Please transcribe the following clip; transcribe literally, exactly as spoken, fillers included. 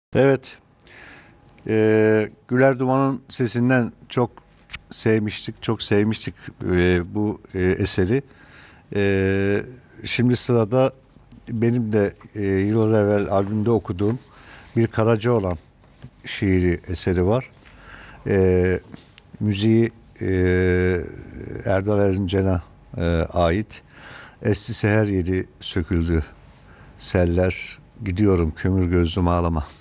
Evet, e, Güler Duman'ın sesinden çok sevmiştik, çok sevmiştik e, bu e, eseri. E, Şimdi sırada benim de e, yıllar evvel albümde okuduğum bir Karacaoğlan şiiri eseri var. E, Müziği e, Erdal Erincen'e e, ait. Esti seher yeri söküldü seller, gidiyorum kömür gözlüm ağlama.